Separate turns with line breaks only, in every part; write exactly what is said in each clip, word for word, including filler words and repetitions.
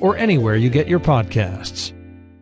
or anywhere you get your podcasts.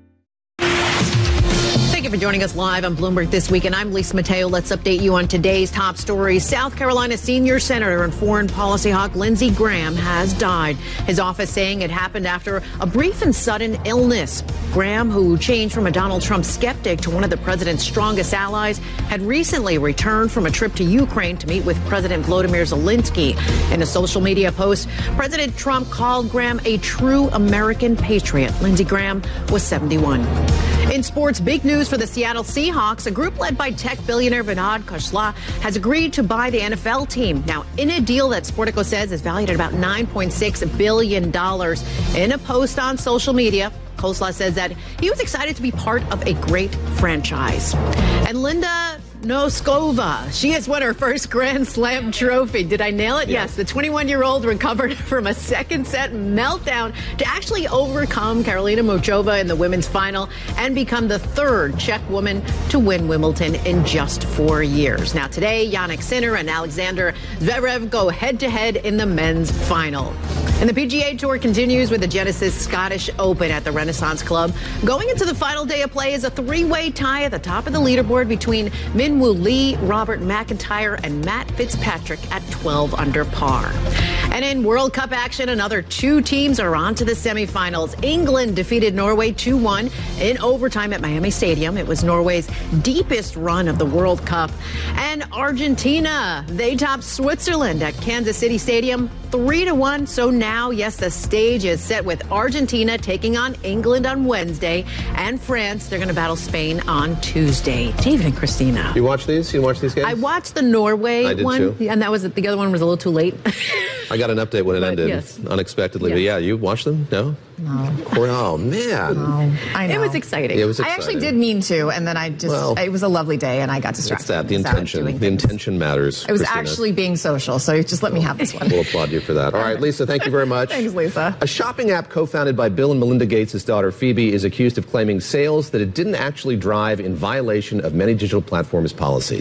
Thank you for joining us live on Bloomberg This Week, and I'm Lisa Mateo. Let's update you on today's top stories. South Carolina senior senator and foreign policy hawk Lindsey Graham has died. His office saying it happened after a brief and sudden illness. Graham, who changed from a Donald Trump skeptic to one of the president's strongest allies, had recently returned from a trip to Ukraine to meet with President Volodymyr Zelensky. In a social media post, President Trump called Graham a true American patriot. Lindsey Graham was seventy-one. In sports, big news for the Seattle Seahawks. A group led by tech billionaire Vinod Khosla has agreed to buy the N F L team. Now, in a deal that Sportico says is valued at about nine point six billion dollars. In a post on social media, Khosla says that he was excited to be part of a great franchise. And Linda Noskova, she has won her first Grand Slam trophy. Did I nail it?
Yeah.
Yes. The twenty-one-year-old recovered from a second set meltdown to actually overcome Karolina Muchova in the women's final and become the third Czech woman to win Wimbledon in just four years. Now today, Jannik Sinner and Alexander Zverev go head-to-head in the men's final. And the P G A Tour continues with the Genesis Scottish Open at the Renaissance Club. Going into the final day of play is a three-way tie at the top of the leaderboard between Min Woo Lee, Robert McIntyre, and Matt Fitzpatrick at twelve under par. And in World Cup action, another two teams are on to the semifinals. England defeated Norway two one in overtime at Miami Stadium. It was Norway's deepest run of the World Cup. And Argentina, they topped Switzerland at Kansas City Stadium three to one. So now, yes, the stage is set with Argentina taking on England on Wednesday, and France, they're going to battle Spain on Tuesday. David and Christina.
You watch these? You watch these games?
I watched the Norway
I did
one,
too.
and that was the other one was a little too late.
I got an update when it
But,
ended,
yes.
unexpectedly.
Yes.
But yeah, you watched them? No?
No.
Oh, man.
No. I know.
It was exciting.
It was
I
exciting.
actually did mean to, and then I just,
Well,
it was a lovely day, and I got
It's
distracted.
that, the
and was out
intention.
doing
The
things.
intention matters.
It was
Christina.
actually being social, so just let me have this one.
We'll applaud you for that. All right, Lisa, thank you very much.
Thanks, Lisa.
A shopping app co-founded by Bill and Melinda Gates' daughter Phoebe is accused of claiming sales that it didn't actually drive in violation of many digital platforms' policies.